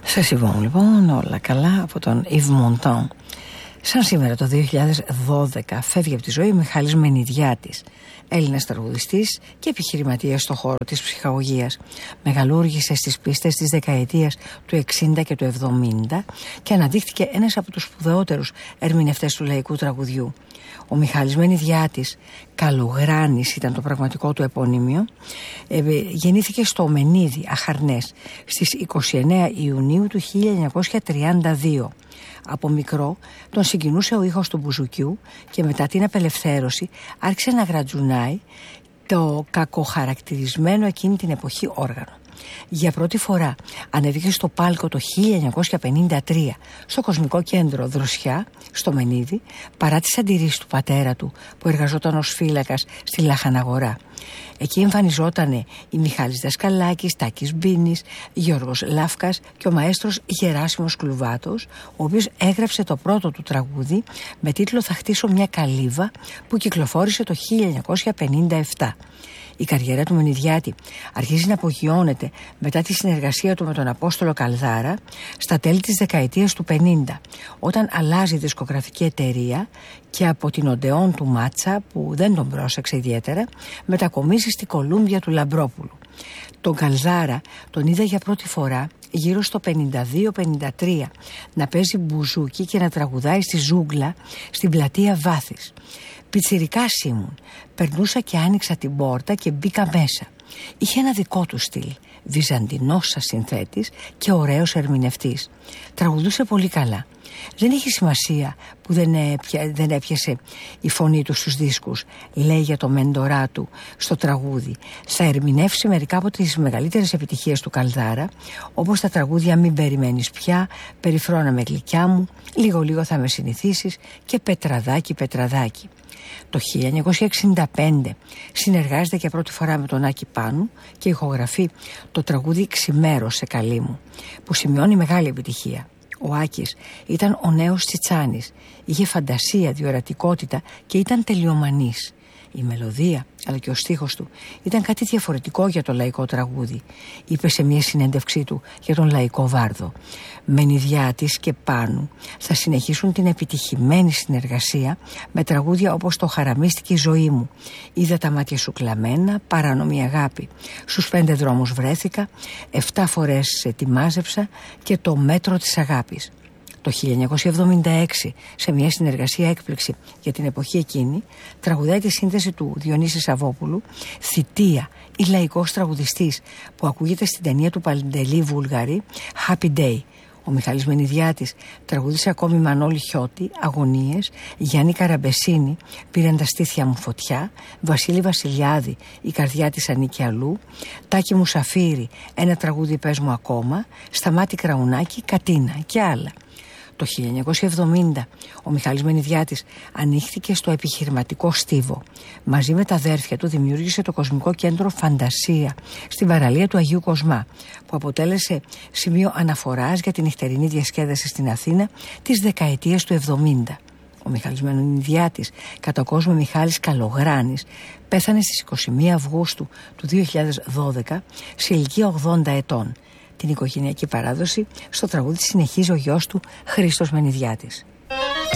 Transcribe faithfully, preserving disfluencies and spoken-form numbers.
Σε συμβόν λοιπόν, όλα καλά, από τον Yves Montand. Σαν σήμερα το δύο χιλιάδες δώδεκα φεύγει από τη ζωή ο Μιχάλης Μενιδιάτης, Έλληνας τραγουδιστής και επιχειρηματίας στον χώρο της ψυχαγωγίας. Μεγαλούργησε στις πίστες της δεκαετίας του εξήντα και του εβδομήντα και αναδείχθηκε ένας από τους σπουδαιότερους ερμηνευτές του λαϊκού τραγουδιού. Ο Μιχάλης Μενιδιάτης, Καλογράνης ήταν το πραγματικό του επώνυμιο, ε, γεννήθηκε στο Μενίδη, Αχαρνές, στις εικοστή ενάτη Ιουνίου του χίλια εννιακόσια τριάντα δύο. Από μικρό τον συγκινούσε ο ήχος του μπουζουκιού και μετά την απελευθέρωση άρχισε να γρατζουνάει το κακοχαρακτηρισμένο εκείνη την εποχή όργανο. Για πρώτη φορά ανέβηκε στο πάλκο το χίλια εννιακόσια πενήντα τρία στο Κοσμικό Κέντρο Δροσιά, στο Μενίδη, παρά τις αντιρρήσεις του πατέρα του που εργαζόταν ως φύλακας στη Λαχαναγορά. Εκεί εμφανιζότανε η Μιχάλης Δασκαλάκης, Τάκης Μπίνης, Γιώργος Λάφκας και ο μαέστρος Γεράσιμος Κλουβάτος, ο οποίος έγραψε το πρώτο του τραγούδι με τίτλο «Θα χτίσω μια καλύβα», που κυκλοφόρησε το χίλια εννιακόσια πενήντα επτά. Η καριέρα του Μενιδιάτη αρχίζει να απογειώνεται μετά τη συνεργασία του με τον Απόστολο Καλδάρα στα τέλη της δεκαετίας του πενήντα, όταν αλλάζει η δισκογραφική εταιρεία και από την Οντεόν του Μάτσα, που δεν τον πρόσεξε ιδιαίτερα, μετακομίζει στη Κολούμπια του Λαμπρόπουλου. Τον Καλδάρα τον είδα για πρώτη φορά γύρω στο πενήντα δύο πενήντα τρία να παίζει μπουζούκι και να τραγουδάει στη ζούγκλα στην πλατεία Βάθης. Πιτσιρικάς ήμουν, περνούσα και άνοιξα την πόρτα και μπήκα μέσα. Είχε ένα δικό του στυλ, βυζαντινός σαν συνθέτης και ωραίος ερμηνευτής. Τραγουδούσε πολύ καλά. Δεν είχε σημασία που δεν, έπια, δεν έπιασε η φωνή του στους δίσκους, λέει για το μέντορά του στο τραγούδι. Θα ερμηνεύσει μερικά από τις μεγαλύτερες επιτυχίες του Καλδάρα, όπως τα τραγούδια «Μην περιμένεις πια», «Περιφρώνα με γλυκιά μου», «Λίγο λίγο θα με συνηθίσεις» και «Πετραδάκι, Πετραδάκι». Το χίλια εννιακόσια εξήντα πέντε συνεργάζεται για πρώτη φορά με τον Άκη Πάνου και ηχογραφεί το τραγούδι «Ξημέρωσε καλή μου», που σημειώνει μεγάλη επιτυχία. Ο Άκης ήταν ο νέος Τσιτσάνης, είχε φαντασία, διορατικότητα και ήταν τελειομανής. Η μελωδία αλλά και ο στίχος του ήταν κάτι διαφορετικό για το λαϊκό τραγούδι, είπε σε μια συνέντευξή του για τον λαϊκό βάρδο. Μενιδιάτης και Πάνου θα συνεχίσουν την επιτυχημένη συνεργασία με τραγούδια όπως το «Χαραμίστηκε η ζωή μου», «Είδα τα μάτια σου κλαμμένα», «Παράνομη αγάπη», «Στους πέντε δρόμους βρέθηκα», «Εφτά φορές σε τιμάζεψα» και «Το μέτρο της αγάπης». Το χίλια εννιακόσια εβδομήντα έξι, σε μια συνεργασία έκπληξη για την εποχή εκείνη, τραγουδάει τη σύνθεση του Διονύση Σαββόπουλου «Θητεία», η λαϊκός τραγουδιστής, που ακούγεται στην ταινία του Παντελή Βούλγαρη «Happy Day». Ο Μιχάλης Μενιδιάτης τραγούδισε ακόμη Μανώλη Χιώτη, «Αγωνίες», Γιάννη Καραμπεσίνη, «Πήραν τα στήθια μου φωτιά», Βασίλη Βασιλιάδη, «Η καρδιά της ανήκει αλλού», Τάκη Μουσαφίρη, «Ένα τραγούδι πες μου ακόμα», Σταμάτη Κραουνάκη, «Κατίνα» και άλλα. Το χίλια εννιακόσια εβδομήντα ο Μιχάλης Μενιδιάτης ανοίχθηκε στο επιχειρηματικό στίβο. Μαζί με τα αδέρφια του δημιούργησε το Κοσμικό Κέντρο Φαντασία στην παραλία του Αγίου Κοσμά, που αποτέλεσε σημείο αναφοράς για την νυχτερινή διασκέδαση στην Αθήνα της δεκαετίας του εβδομήντα. Ο Μιχάλης Μενιδιάτης, κατά κόσμο Μιχάλης Καλογράνης, πέθανε στις εικοστή πρώτη Αυγούστου του δύο χιλιάδες δώδεκα σε ηλικία ογδόντα ετών. Την οικογενειακή παράδοση στο τραγούδι συνεχίζει ο γιος του Χρήστος Μενιδιάτης.